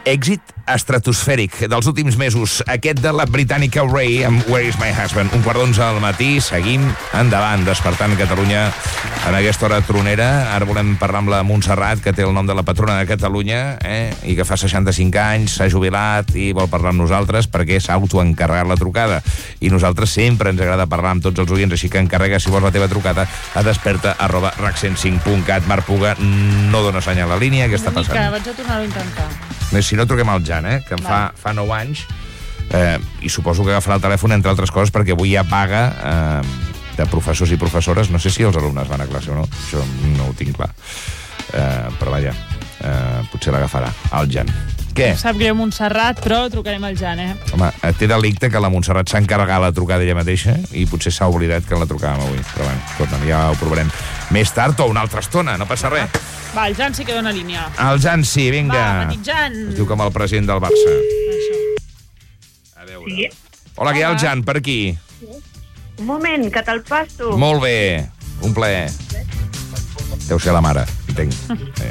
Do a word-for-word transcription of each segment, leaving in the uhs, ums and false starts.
Èxit estratosfèric dels últims mesos. Aquest de la britànica Ray amb Where is my husband? Un quart d'onze al matí, seguim endavant, despertant Catalunya en aquesta hora tronera. Ara volem parlar amb la Montserrat, que té el nom de la patrona de Catalunya, eh? I que fa seixanta-cinc anys, s'ha jubilat i vol parlar amb nosaltres perquè s'ha autoencarregat la trucada. I nosaltres sempre ens agrada parlar amb tots els oients, així que encarrega, si vols, la teva trucada a desperta arroba rac cent cinc punt cat. Marc Puga no dona senyal a la línia. Què està passant? Mica, vaig a tornar-ho a intentar. Si no, truquem al Jan, eh, que em fa, fa nou anys, eh, i suposo que agafarà el telèfon, entre altres coses, perquè avui hi ha vaga eh, de professors i professores. No sé si els alumnes van a classe o no, això no ho tinc clar. Eh, però vaja, eh, potser l'agafarà, el Jan. Què? Em sap greu, Montserrat, però trucarem al Jan, eh? Home, té delicte que la Montserrat s'ha encarregat la trucada ella mateixa i potser s'ha oblidat que la trucàvem avui. Però bueno, escolta'm, ja ho provarem més tard o una altra estona, no passa res. Va, el Jan sí que dona línia. El Jan sí, vinga. Va, petit Jan. Es diu com el president del Barça. Això. A veure. Sí. Hola, que hi ha el Jan, per aquí. Un moment, que te'l passo. Molt bé, un plaer. Deu ser la mare, entenc. Eh.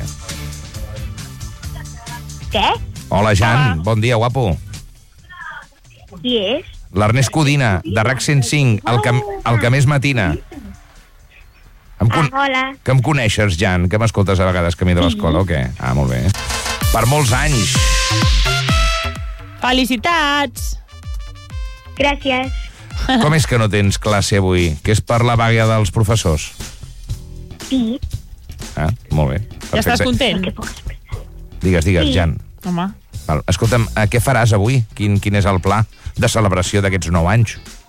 Què? Hola, Jan, Hola. bon dia, guapo. Qui és? L'Ernest Codina, de RAC cent cinc, el que, el que més matina. Em con... Ah, hola. Que em coneixes, Jan, que m'escoltes a vegades camí de l'escola o què? Ah, molt bé. Per molts anys. Felicitats! Gràcies. Com és que no tens classe avui? Que és per la vaga dels professors? Sí. Ah, molt bé. Ja estàs content? Què puc explicar? Digues, digues, Sí. Jan. Home. Val. Escolta'm, eh, què faràs avui? Quin, quin és el pla de celebració d'aquests nou anys?